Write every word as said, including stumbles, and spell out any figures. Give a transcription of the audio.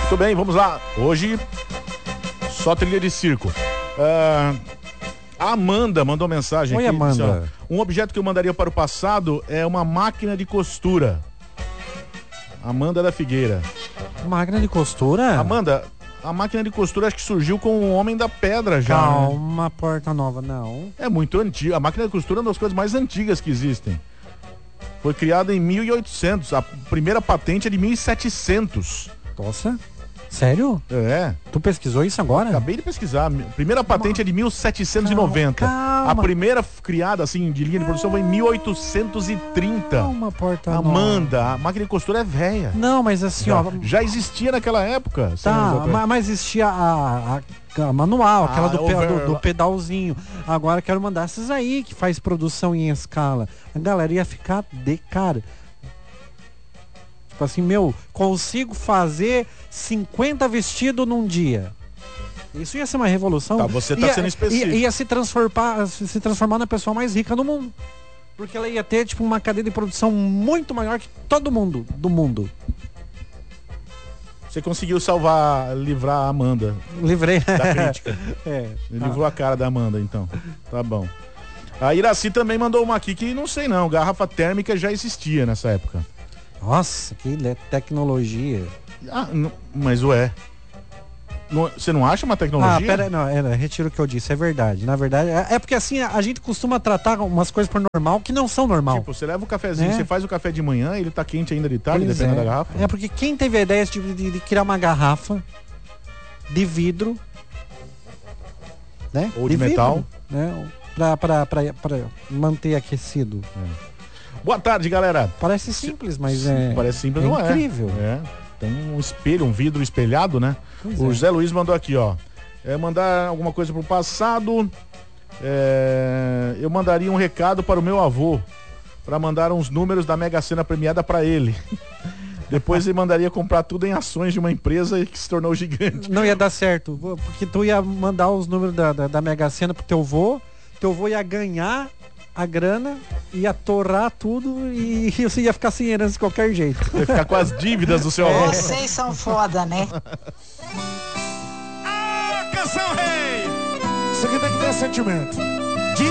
Muito bem, vamos lá. Hoje, só trilha de circo. Uh, a Amanda mandou mensagem Oi, aqui. Amanda. Disse, ó, um objeto que eu mandaria para o passado é uma máquina de costura. Amanda da Figueira. Máquina de costura? Amanda, a máquina de costura acho que surgiu com o Homem da Pedra já. Calma, né? Porta Nova, não. É muito antiga. A máquina de costura é uma das coisas mais antigas que existem. Foi criada em mil e oitocentos. A primeira patente é de mil e setecentos. Nossa, sério? É. Tu pesquisou isso agora? Acabei de pesquisar. A primeira patente é de mil setecentos e noventa. Calma. A primeira criada, assim, de linha de produção foi em mil oitocentos e trinta. Calma, Porta Nova. Amanda, a máquina de costura é velha. Não, mas assim, já, ó... Já existia naquela época. Tá, mas, mas existia a... a... a manual, aquela ah, do, pe, do, do pedalzinho. Agora quero mandar essas aí que faz produção em escala. A galera ia ficar de cara. Tipo assim, meu, consigo fazer cinquenta vestidos num dia. Isso ia ser uma revolução. Tá, você tá ia, sendo específico. Ia, ia se transformar, se transformar na pessoa mais rica do mundo. Porque ela ia ter tipo uma cadeia de produção muito maior que todo mundo do mundo. Você conseguiu salvar, livrar a Amanda. Livrei. Da crítica. É. Livrou ah. a cara da Amanda, então. Tá bom. A Iraci também mandou uma aqui que não sei não. Garrafa térmica já existia nessa época. Nossa, que tecnologia. Ah, não, mas ué. Não, você não acha uma tecnologia? Ah, pera, não, é, retiro o que eu disse, é verdade. Na verdade, é, é porque assim, a, a gente costuma tratar umas coisas por normal que não são normal. Tipo, você leva o cafezinho, é. Você faz o café de manhã, ele tá quente ainda de tarde, pois dependendo é. da garrafa. É porque quem teve a ideia de, de, de criar uma garrafa de vidro, né? Ou de, de metal. Vidro, né? Pra, pra, pra, pra manter aquecido. É. Boa tarde, galera. Parece simples, mas é. Parece simples, é não é. Incrível. É. Tem um espelho, um vidro espelhado, né? Pois o é. José Luiz mandou aqui, ó. É mandar alguma coisa pro passado. É, eu mandaria um recado para o meu avô, para mandar uns números da Mega Sena premiada para ele. Depois ele mandaria comprar tudo em ações de uma empresa que se tornou gigante. Não ia dar certo, porque tu ia mandar os números da, da, da Mega Sena pro teu avô, teu avô ia ganhar a grana, ia torrar tudo e você ia ficar sem herança de qualquer jeito. Ia ficar com as dívidas do seu avô. Vocês são foda, né? Ah, canção rei! Isso aqui tem que ter sentimento.